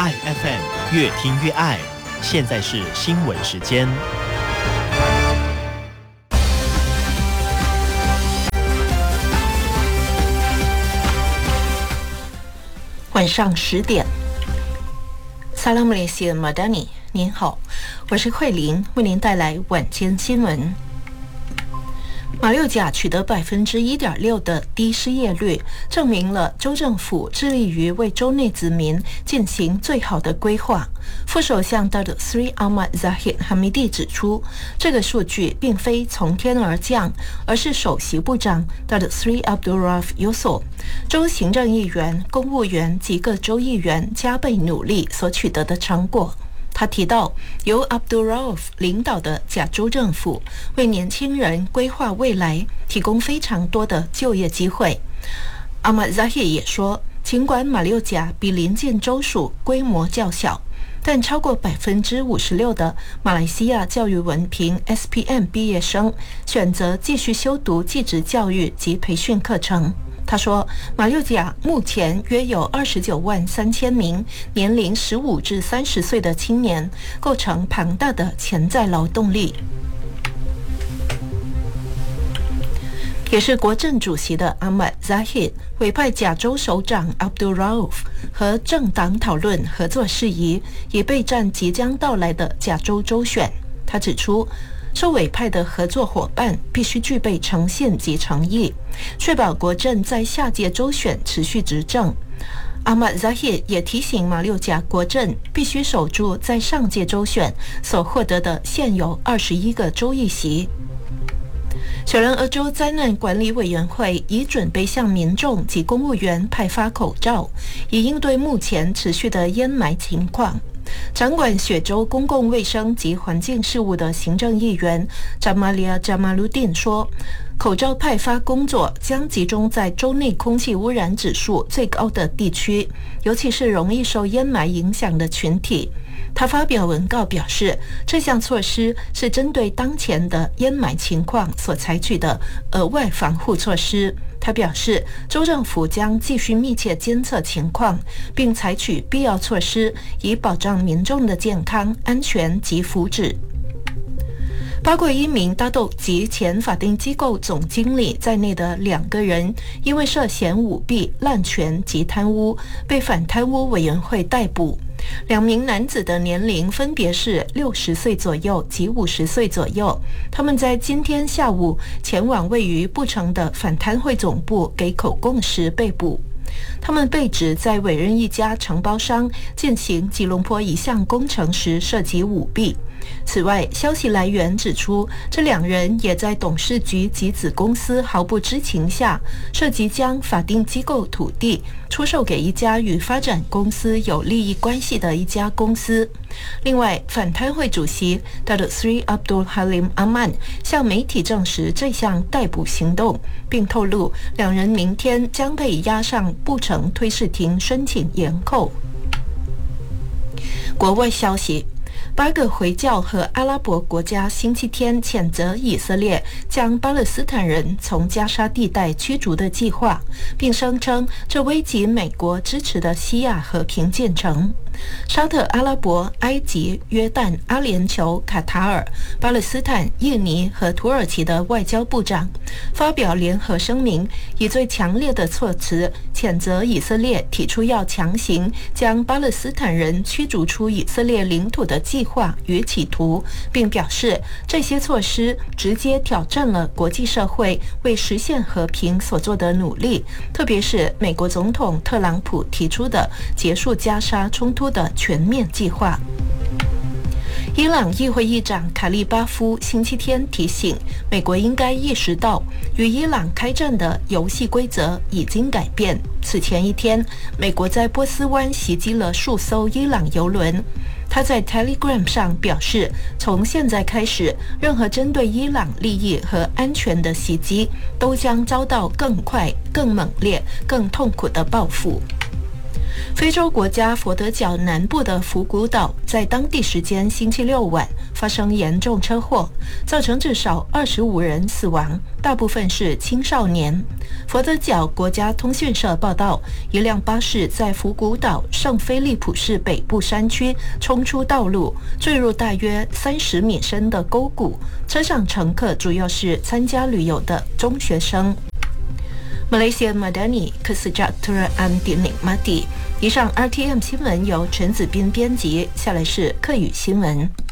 爱 FM， 越听越爱。现在是新闻时间。 晚上10点。Salam Malaysia Madani， 您好，我是慧玲，为您带来晚间新闻。马六甲取得 1.6% 的低失业率，证明了州政府致力于为州内子民进行最好的规划。副首相 Datuk Seri Ahmad Zahid Hamidi 指出，这个数据并非从天而降，而是首席部长 Datuk Seri Abdul Rauf Yusof、州行政议员、公务员及各州议员加倍努力所取得的成果。他提到，由 Abdul Rauf 领导的甲州政府为年轻人规划未来，提供非常多的就业机会。Ahmad Zahid 也说，尽管马六甲比邻近州属规模较小，但超过 56% 的马来西亚教育文凭 SPM 毕业生选择继续修读技职教育及培训课程。他说，马六甲目前约有29万3千名年龄15至30岁的青年，构成庞大的潜在劳动力。也是国政主席的 Ahmad Zahid 委派甲州首长 Abdul Rauf 和政党讨论合作事宜，以备战即将到来的甲州州选。他指出，受委派的合作伙伴必须具备诚信及诚意，确保国政在下届州选持续执政。Ahmad Zahid 也提醒马六甲国政必须守住在上届州选所获得的现有21个州议席。雪兰莪州灾难管理委员会已准备向民众及公务员派发口罩，以应对目前持续的淹埋情况。掌管雪州公共卫生及环境事务的行政议员 Jamalia Jamaluddin 说，口罩派发工作将集中在州内空气污染指数最高的地区，尤其是容易受淹埋影响的群体。他发表文告表示，这项措施是针对当前的淹埋情况所采取的额外防护措施。他表示，州政府将继续密切监测情况，并采取必要措施，以保障民众的健康、安全及福祉。包括一名大豆及前法定机构总经理在内的2个人，因为涉嫌舞弊、滥权及贪污，被反贪污委员会逮捕。2名男子的年龄分别是60岁左右及50岁左右，他们在今天下午前往位于布城的反贪会总部给口供时被捕。他们被指在委任一家承包商进行吉隆坡一项工程时涉及舞弊。此外，消息来源指出，这2人也在董事局及子公司毫不知情下，涉及将法定机构土地出售给一家与发展公司有利益关系的一家公司。另外，反贪会主席 Datuk Seri Abdul Halim Aman 向媒体证实这项逮捕行动，并透露2人明天将被押上布城推事庭申请延扣。国外消息，8个回教和阿拉伯国家星期天谴责以色列将巴勒斯坦人从加沙地带驱逐的计划，并声称这危及美国支持的西亚和平进程。沙特阿拉伯、埃及、约旦、阿联酋、卡塔尔、巴勒斯坦、印尼和土耳其的外交部长发表联合声明，以最强烈的措辞谴责以色列提出要强行将巴勒斯坦人驱逐出以色列领土的计划与企图，并表示这些措施直接挑战了国际社会为实现和平所做的努力，特别是美国总统特朗普提出的结束加沙冲突的全面计划。伊朗议会议长卡利巴夫星期天提醒，美国应该意识到与伊朗开战的游戏规则已经改变。此前一天，美国在波斯湾袭击了数艘伊朗油轮。他在 Telegram 上表示，从现在开始，任何针对伊朗利益和安全的袭击都将遭到更快、更猛烈、更痛苦的报复。非洲国家佛得角南部的福古岛在当地时间星期六晚发发生严重车祸，造成至少25人死亡，大部分是青少年。佛得角国家通讯社报道，一辆巴士在福古岛圣菲利普市北部山区冲出道路，坠入大约30米深的沟谷，车上乘客主要是参加旅游的中学生。Malaysia Madani Kesejahteraan Dinikmati。以上 RTM 新闻由陈子斌编辑，下来是客语新闻。